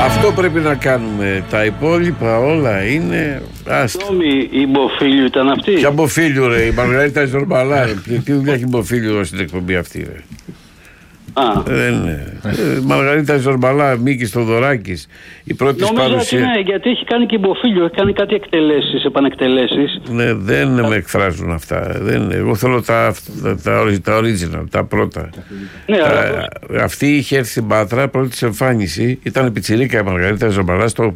Αυτό πρέπει να κάνουμε. Τα υπόλοιπα όλα είναι. Η Μποφίλιου ήταν αυτή. Ποια Μποφίλιου, ρε? Η Μαργαρίτα Ζορμπαλά. Τι δουλειά έχει Μποφίλιου στην εκπομπή αυτή, ρε? Μαργαρίτα Ζορμπαλά, Μίκης Θοδωράκης. Η πρώτη παρουσία. Ναι, γιατί έχει κάνει και η Μποφίλιου, έχει κάνει κάτι εκτελέσεις, επανεκτελέσεις. Ναι, δεν με εκφράζουν αυτά. Εγώ θέλω τα original, τα πρώτα. Ναι, αυτή είχε έρθει στην Πάτρα, πρώτη της εμφάνιση. Ήταν πιτσιρίκα η Μαργαρίτα Ζορμπαλά στο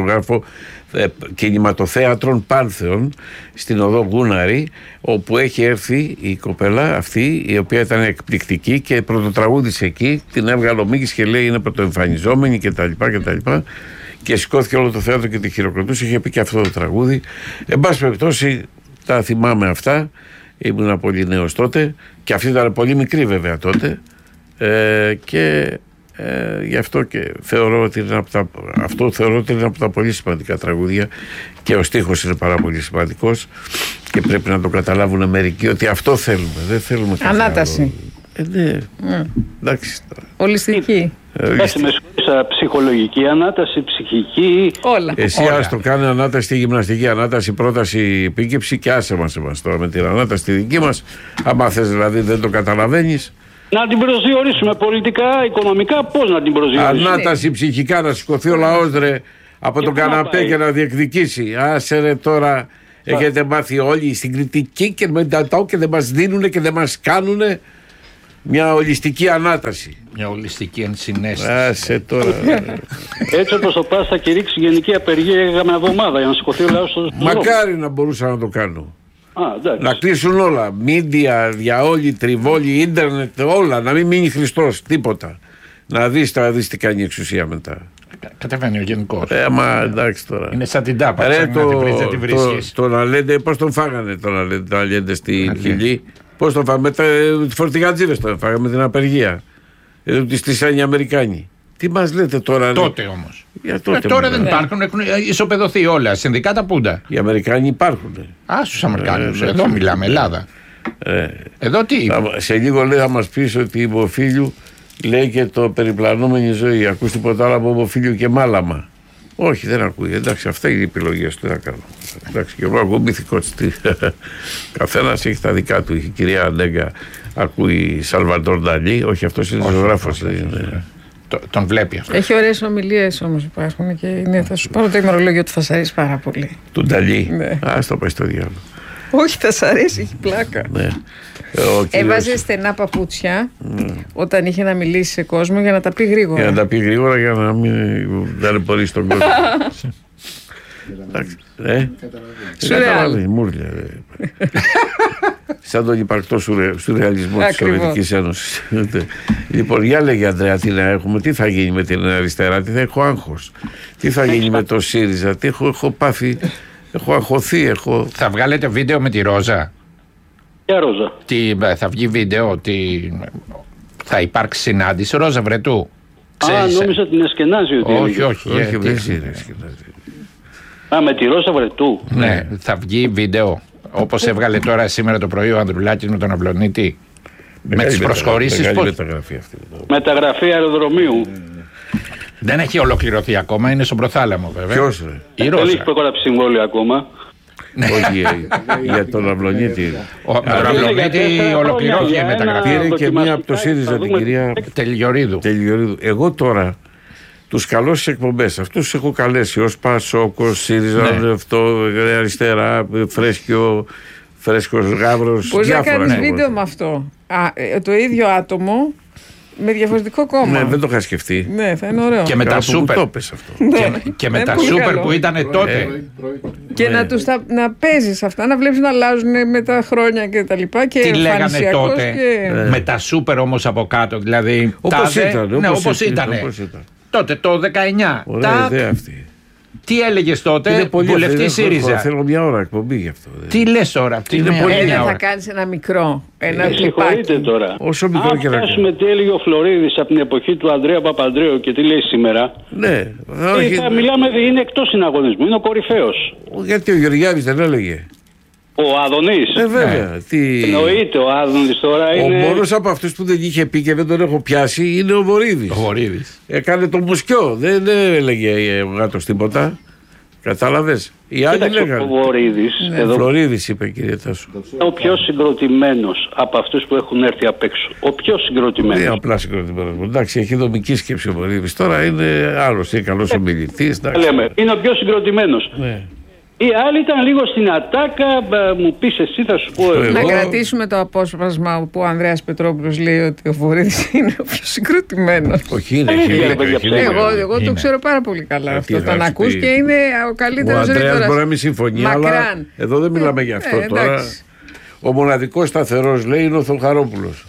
κινηματοθέατρον Πάνθεον στην οδό Γκούναρη, όπου έχει έρθει η κοπέλα αυτή, η οποία ήταν εκπληκτική και πρωτοτραγούδησε εκεί. Την έβγαλε ο Μίκης και λέει είναι πρωτοεμφανιζόμενη κτλ. Και σηκώθηκε όλο το θέατρο και τη χειροκροτούσε. Είχε πει και αυτό το τραγούδι. Εν πάση περιπτώσει, τα θυμάμαι αυτά. Ήμουν πολύ νέος τότε και αυτή ήταν πολύ μικρή βέβαια τότε. Και γι' αυτό και θεωρώ ότι είναι από τα πολύ σημαντικά τραγούδια και ο στίχος είναι πάρα πολύ σημαντικός και πρέπει να το καταλάβουν μερικοί ότι αυτό θέλουμε. Δεν θέλουμε ανάταση. Ναι. Εντάξει. Ολιστική. Ψυχολογική ανάταση, ψυχική. Όλα. Εσύ ας το κάνει ανάταση στη γυμναστική, ανάταση, πρόταση, επίκεψη και άσε μας εμάς τώρα με την ανάταση τη δική μας. Άμα θες δηλαδή δεν το καταλαβαίνεις. Να την προσδιορίσουμε πολιτικά, οικονομικά, πώς να την προσδιορίσουμε. Ανάταση ψυχικά, να σηκωθεί ο λαός ρε από τον καναπέ και να διεκδικήσει. Άσε ρε τώρα, έχετε μάθει όλοι στην κριτική και μετά και δεν μας δίνουνε και δεν μας κάνουνε. Μια ολιστική ανάταση. Μια ολιστική ενσυναίσθηση. Άσε τώρα. Έτσι όπως το πας θα κηρύξει γενική απεργία για μια εβδομάδα για να σηκωθεί ο λαός στο μακάρι να μπορούσα να το κάνω. Να κλείσουν όλα. Μίντια, διαόλοι, τριβόλοι, ίντερνετ, όλα. Να μην μείνει Χριστός, τίποτα. Να δεις τι κάνει η εξουσία μετά. Κατεβαίνει ο γενικός. Μα εντάξει τώρα. Είναι σαν την τάπα. Το να λέτε, πώς τον φάγανε τον Αλέντε στην Χιλή. Πώς τον φάγανε, με τις φορτηγατζίδες τον φάγανε, με την απεργία. Τις στήσανε οι Αμερικάνοι. Τι μας λέτε τώρα. Τότε όμως. Τώρα δεν υπάρχουν, έχουν ισοπεδωθεί όλα. Συνδικάτα πούντα. Οι Αμερικάνοι υπάρχουν. Στους Αμερικάνους. Εδώ μιλάμε, Ελλάδα. Εδώ τι. Σε λίγο λέει θα μας πεις ότι η Μποφίλιου λέει και το περιπλανόμενη ζωή. Ακούς τίποτα άλλο από Μποφίλιου και μάλαμα. Όχι, δεν ακούει. Εντάξει, αυτά είναι οι επιλογές του. Τι να κάνω. Εντάξει, και εγώ ακούω μυθικός. Καθένας έχει τα δικά του. Η κυρία Αντέγκα ακούει Σαλβαντόρ Νταλί. Όχι, αυτός είναι ζωγράφος. Τον βλέπει αυτό. Έχει ωραίες ομιλίες όμως υπάρχουν και θα σου πάρω το ημερολόγιο του θα σ' αρέσει πάρα πολύ. Του Νταλί. Ναι. Ας το πάει στο διάλογο. Όχι, θα σ' αρέσει, έχει πλάκα. Ναι. Έβαζε στενά παπούτσια όταν είχε να μιλήσει σε κόσμο για να τα πει γρήγορα. Για να τα πει γρήγορα για να μην ταλαιπωρήσει τον κόσμο. Καταλαβαίνει, μούρλια. Σαν τον υπαρκτό σουρεαλισμό της Σοβιετικής Ένωσης. Λοιπόν, για λέγε Ανδρέα, τι να έχουμε, τι θα γίνει με την αριστερά, τι θα έχω άγχος, τι θα γίνει με το ΣΥΡΙΖΑ, τι έχω πάθει, έχω αγχωθεί. Θα βγάλετε βίντεο με τη Ρόζα. Ποια Ρόζα? Θα βγει βίντεο ότι θα υπάρξει συνάντηση Ρόζα Βρετού. Νόμιζα την Εσκενάζη. Όχι, δεν είναι Εσκενάζη. Με τη Ρόζα Βρετού. Ναι, θα βγει βίντεο. Όπως έβγαλε τώρα σήμερα το πρωί ο Ανδρουλάκης με τον Αυλονίτη. Με τις προσχωρήσεις. Μεταγραφή αεροδρομίου. Δεν έχει ολοκληρωθεί ακόμα, είναι στον προθάλαμο βέβαια. Ποιος ρε? Δεν έχει υπογράψει συμβόλαιο ακόμα. Όχι, για τον Αυλονίτη. Ο Αυλονίτη ολοκληρώθηκε η μεταγραφή. Πήρε και μία από το ΣΥΡΙΖΑ την κυρία Τελειορίδου. Εγώ τώρα τους καλώ στις εκπομπές. Αυτούς τους έχω καλέσει ως Πασόκος, ΣΥΡΙΖΑ, αριστερά, φρέσκος γάβρος. Μπορείς να κάνεις βίντεο με αυτό. Το ίδιο άτομο με διαφορετικό κόμμα. Ναι, δεν το είχα σκεφτεί. Ναι, θα είναι ωραίο. Και με τα σούπερ. Και με τα σούπερ που ήταν τότε. Και να παίζεις αυτά, να βλέπεις να αλλάζουν με τα χρόνια και τα λοιπά. Και τι λέγανε τότε. Με τα σούπερ όμως από κάτω. Δηλαδή. Όπως ήταν. Τότε το 19. Ωραία ιδέα αυτή. Τι έλεγες τότε, βουλευτή ΣΥΡΙΖΑ? Θέλω μια ώρα εκπομπή γι' αυτό. Τι λες τώρα, δεν θα κάνεις ένα μικρό, ένα κλιπάκι τώρα. Όσο μικρό και να κάνουμε τι έλεγε ο Φλωρίδης από την εποχή του Ανδρέα Παπανδρέου και τι λέει σήμερα. Ναι. Μιλάμε, είναι εκτός συναγωνισμού, είναι ο κορυφαίος. Γιατί ο Γεωργιάδης δεν έλεγε? Ο Άδωνης. Βέβαια. Εννοείται, ο Άδωνης τώρα είναι. Ο μόνος από αυτούς που δεν είχε πει και δεν τον έχω πιάσει είναι ο Βορίδης. Έκανε το μουσκιό. Δεν έλεγε ο γάτος τίποτα. Κατάλαβες. Οι άλλοι λέγανε. Ο Βορίδης. Φλωρίδης είπε, κύριε Τάσο. Ο πιο συγκροτημένος από αυτούς που έχουν έρθει απ' έξω. Ο πιο συγκροτημένος. Είναι απλά συγκροτημένος. Εντάξει, έχει δομική σκέψη ο Βορίδης. Τώρα είναι άλλος. Είναι καλός ομιλητής. Λέμε. Είναι ο πιο συγκροτημένος. Ναι. Οι άλλοι ήταν λίγο στην ατάκα, μου πεις εσύ, θα σου πω εγώ. Να κρατήσουμε το απόσπασμα που ο Ανδρέας Πετρόπουλος λέει ότι ο Βορίδης είναι ο πιο συγκροτημένος. Όχι, είναι. Εγώ το ξέρω πάρα πολύ καλά αυτό. Τον ακούς και είναι ο καλύτερος ρήτορας. Ο Ανδρέας μπορεί να μην συμφωνεί, αλλά εδώ δεν μιλάμε για αυτό τώρα. Ο μοναδικός σταθερός, λέει, είναι ο Θεοχαρόπουλος.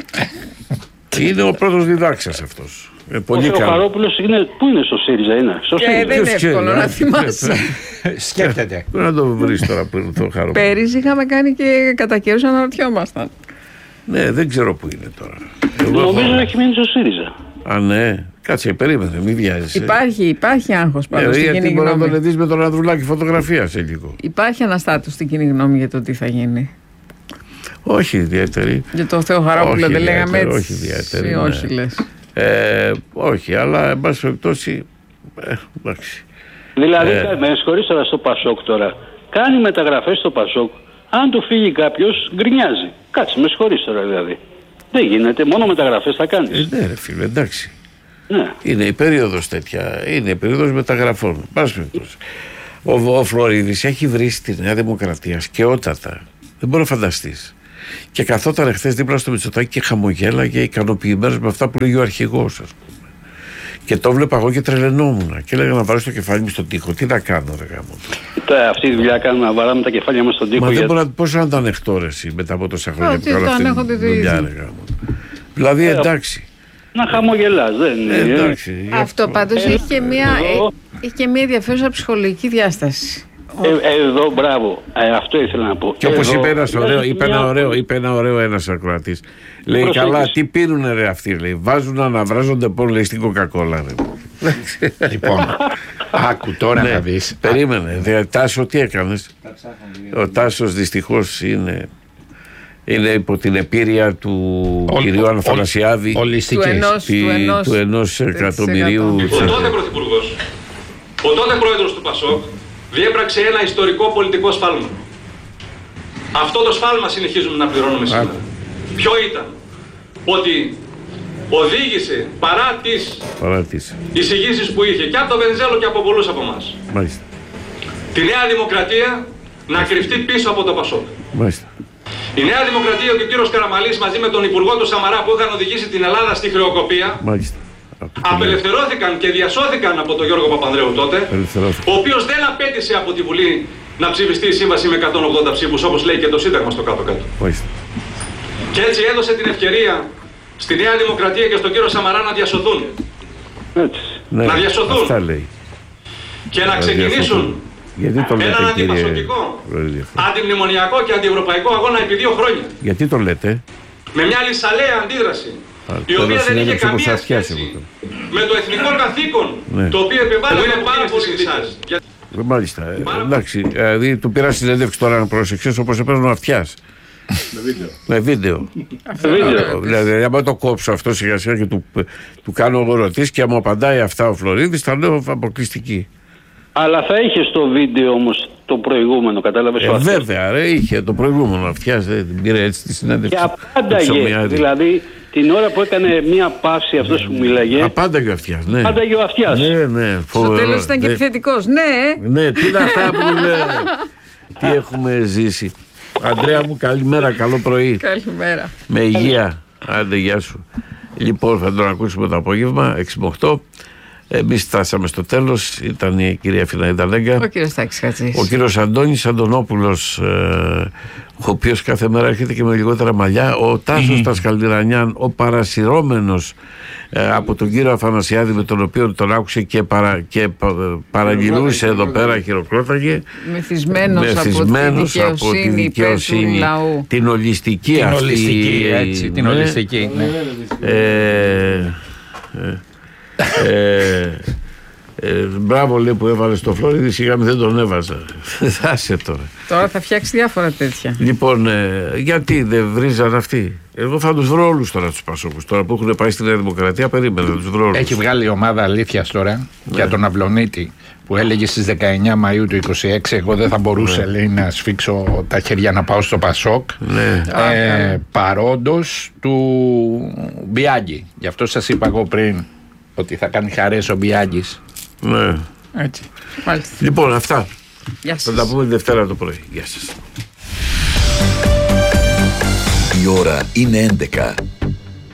Είναι ο πρώτος διδάξας αυτός. Ο Θεοχαρόπουλος πού είναι, στο ΣΥΡΙΖΑ είναι? Δεν είναι εύκολο να θυμάσαι. Σκέφτεται. Πού να το βρεις τώρα που είναι ο Θεοχαρόπουλος? Πέρυσι είχαμε κάνει και κατά καιρούς αναρωτιόμασταν. Ναι, δεν ξέρω που είναι τώρα. Νομίζω έχει μείνει στο ΣΥΡΙΖΑ. Α, ναι. Κάτσε, περίμενε, μην βιάζεσαι. Υπάρχει άγχος πάνω στην κοινή γνώμη. Γιατί μπορεί να τον δεις με τον Ανδρουλάκη φωτογραφία σε λίγο. Υπάρχει αναστάτωση στην κοινή γνώμη για το τι θα γίνει. Όχι ιδιαίτερη. Για το Θεοχαρόπουλο δεν λέγαμε έτσι? Όχι ιδιαίτερη. Όχι, λες. Όχι, αλλά εν πάση περιπτώσει. Εντάξει. Δηλαδή, με συγχωρείς τώρα στο Πασόκ τώρα. Κάνει μεταγραφές στο Πασόκ. Αν του φύγει κάποιος, γκρινιάζει. Κάτσε, με συγχωρείς τώρα δηλαδή. Δεν γίνεται, μόνο μεταγραφές θα κάνεις. Ναι, ρε φίλε, εντάξει. Ναι. Είναι η περίοδος τέτοια. Είναι η περίοδος μεταγραφών. Πάση περιπτώσει. Ο Φλωρίδης έχει βρει στη Νέα Δημοκρατία σκαιότατα. Δεν μπορεί να φανταστείς. Και καθόταν χθες δίπλα στο Μητσοτάκη και χαμογέλαγε ικανοποιημένος με αυτά που λέγει ο αρχηγός, ας πούμε. Και το βλέπα εγώ και τρελαινόμουν. Και έλεγα να βάλω το κεφάλι μου στον τοίχο. Τι να κάνω, ρε γάμο. Αυτή τη δουλειά κάνουμε, να βάλαμε τα κεφάλια μας στον τοίχο. Μα δεν μπορεί πώς να το ανεχτώ, ρε εσύ, μετά από τόσα χρόνια που κάνω αυτή τη δουλειά, ρε γάμο. Δηλαδή, εντάξει. Να χαμογελάς, δεν είναι. Εντάξει. Αυτό πάντως έχει και μια ενδιαφέρουσα ψυχολογική διάσταση. Εδώ, μπράβο. Αυτό ήθελα να πω. Και όπως είπε ένα ωραίο ένας ακροατής. Λέει, καλά, τι πίνουνε ρε αυτοί, λέει. Βάζουν να αναβράζονται πόνο, λέει, στην κοκακόλα, ρε. Λοιπόν, άκου τώρα να δεις. Περίμενε. Τάσο, τι έκανες? Ο Τάσος δυστυχώς είναι υπό την επίρρεια του κυρίου Αναθανασιάδη, του 1 εκατομμυρίου. Ο τότε πρωθυπουργός, ο τότε πρόεδρος του ΠΑΣΟΚ διέπραξε ένα ιστορικό πολιτικό σφάλμα. Αυτό το σφάλμα συνεχίζουμε να πληρώνουμε σήμερα. Ποιο ήταν? Ότι οδήγησε παρά τις εισηγήσεις που είχε και από τον Βενιζέλο και από πολλούς από εμάς, τη Νέα Δημοκρατία να κρυφτεί πίσω από το ΠΑΣΟΚ. Η Νέα Δημοκρατία και ο κύριος Καραμαλής μαζί με τον Υπουργό του Σαμαρά που είχαν οδηγήσει την Ελλάδα στη χρεοκοπία απελευθερώθηκαν και διασώθηκαν από τον Γιώργο Παπανδρέου τότε, ο οποίος δεν απέτησε από τη Βουλή να ψηφιστεί η σύμβαση με 180 ψήφους, όπως λέει και το Σύνταγμα στο κάτω-κάτω. Και έτσι έδωσε την ευκαιρία στη Νέα Δημοκρατία και στον κύριο Σαμαρά να διασωθούν. Να διασωθούν. Και να ξεκινήσουν έναν αντιπασοκικό, αντιμνημονιακό και αντιευρωπαϊκό αγώνα επί 2 χρόνια. Γιατί το λέτε? Με μια λυσαλέα αντίδραση, η οποία δεν είχε καμία σχέση με το εθνικό καθήκον, το οποίο επιβάλλεται πάρα πολύ εσάς. Μάλιστα. Εντάξει, δηλαδή του πήρα συνέντευξη τώρα να προσεξείς όπως έπαιρνε ο Αυτιάς. Με βίντεο. Δηλαδή, άμα το κόψω αυτό σιγά σιγά και του κάνω αγορωτής και άμα απαντάει αυτά ο Φλωρίδης, θα λέω αποκλειστική. Αλλά θα είχε στο βίντεο όμως το προηγούμενο, κατάλαβες? Βέβαια, ρε, είχε το προηγούμενο. Αυτιάς δεν πήρε έτσι τη συνέντευξη. Και απάνταγε. Δηλαδή, την ώρα που έκανε μία παύση αυτός που μίλαγε. Απάνταγε ο Αυτιάς, ναι. Απάνταγε ο Αυτιάς. Ναι. Στο τέλος ήταν και επιθετικός. Ναι, τι είναι αυτά που τι έχουμε ζήσει. Αντρέα μου, καλημέρα, καλό πρωί. Καλημέρα. Με υγεία. Άντε, γεια σου. Λοιπόν, θα τον ακούσουμε το απόγευμα, 6 με 8. Εμείς φτάσαμε στο τέλος. Ήταν η κυρία Φιναΐντα Λέγκα, ο κύριος Τάκης Χατζής, ο κύριος Αντώνης Αντωνόπουλος, ο οποίος κάθε μέρα έρχεται και με λιγότερα μαλλιά, ο Τάσος Τασκαλντιρανιάν, ο παρασυρώμενος από τον κύριο Αφανασιάδη, με τον οποίο τον άκουσε και παραγγελούσε εδώ πέρα, χειροκρόταγε, μεθυσμένος από τη δικαιοσύνη του λαού, την ολιστική την αυτή ολιστική, έτσι, την ολιστική, ναι. Μπράβο, λέει, που έβαλε στο Φλωρίδη, σιγά μην δεν τον έβαζα. Άσε τώρα. Τώρα θα φτιάξει διάφορα τέτοια. Λοιπόν, γιατί δεν βρίζαν αυτοί? Εγώ θα τους βρω όλους τώρα τους Πασόκους. Τώρα που έχουν πάει στη Νέα Δημοκρατία, περίμενα να τους βρω όλους. Έχει βγάλει η ομάδα αλήθειας τώρα για τον Αυλονίτη που έλεγε στις 19 Μαΐου του 26 εγώ δεν θα μπορούσα, λέει, να σφίξω τα χέρια να πάω στο Πασόκ. Παρόντος του Μπιάγκη. Γι' αυτό σας είπα εγώ πριν ότι θα κάνει χαρές ο Μπιάγκης. Ναι. Έτσι. Μάλιστα. Λοιπόν, αυτά. Γεια σας. Θα τα πούμε τη Δευτέρα το πρωί. Γεια σας. Η ώρα είναι 11.